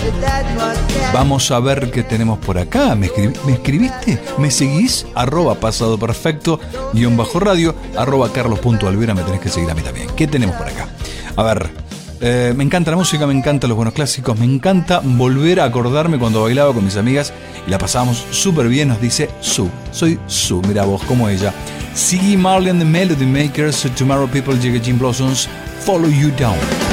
Vamos a ver qué tenemos por acá. ¿Me escribiste? ¿Me seguís? @pasado perfecto _radio, @carlos.alvera. Me tenés que seguir a mí también. ¿Qué tenemos por acá? A ver, me encanta la música, me encantan los buenos clásicos, me encanta volver a acordarme cuando bailaba con mis amigas y la pasábamos súper bien, nos dice Sue. Soy Sue, mira vos, como ella. Ziggy Marley and the Melody Makers, Tomorrow People, Jim Blossoms, Follow You Down.